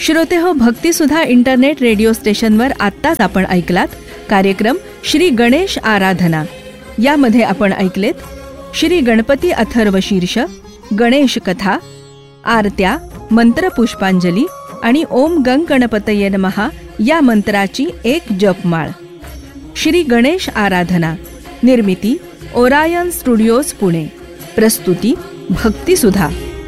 श्रोते हो, भक्तिसुधा internet radio स्टेशनवर आत्ताच आपण ऐकलात कार्यक्रम श्री गणेश आराधना. यामध्ये आपण ऐकलेत श्री गणपती अथर्व शीर्ष, गणेश कथा, आरत्या, मंत्रपुष्पांजली आणि ओम गंग गणपतये नमः या मंत्राची एक जपमाळ. श्री गणेश आराधना. निर्मिती ओरायन स्टुडिओज पुणे. प्रस्तुती भक्तिसुधा.